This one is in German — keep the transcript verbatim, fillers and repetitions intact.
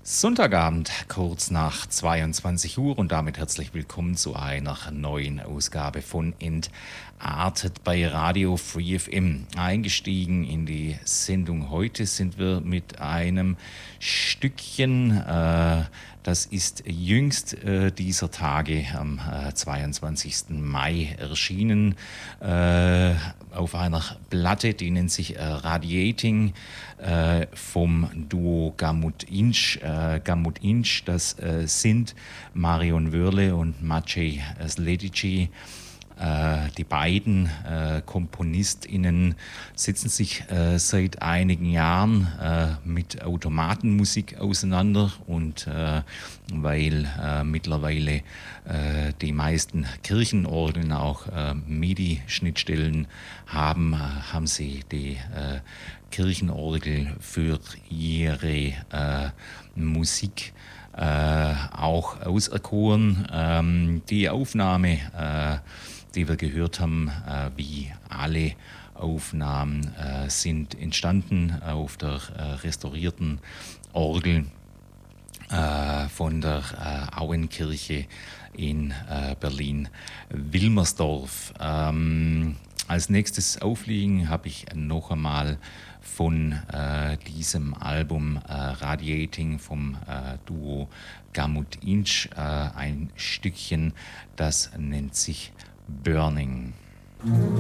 Sonntagabend, kurz nach zweiundzwanzig Uhr und damit herzlich willkommen zu einer neuen Ausgabe von Entartet bei Radio Free F M. Eingestiegen in die Sendung heute sind wir mit einem Stückchen, äh, das ist jüngst äh, dieser Tage am äh, zweiundzwanzigsten Mai erschienen, äh, auf einer Platte, die nennt sich äh, Radiating äh, vom Duo Gamut Inch. Äh, Gamut Inch, das äh, sind Marion Wörle und Maciej Sledici. Äh, die beiden äh, KomponistInnen setzen sich äh, seit einigen Jahren äh, mit Automatenmusik auseinander und äh, weil äh, mittlerweile äh, die meisten Kirchenorgeln auch äh, MIDI-Schnittstellen haben, äh, haben sie die äh, Kirchenorgel für ihre äh, Musik äh, auch auserkoren. Ähm, die Aufnahme äh, die wir gehört haben, äh, wie alle Aufnahmen äh, sind entstanden auf der äh, restaurierten Orgel äh, von der äh, Auenkirche in äh, Berlin-Wilmersdorf. Ähm, als nächstes aufliegen habe ich noch einmal von äh, diesem Album äh, Radiating vom äh, Duo Gamut Inch äh, ein Stückchen, das nennt sich Burning.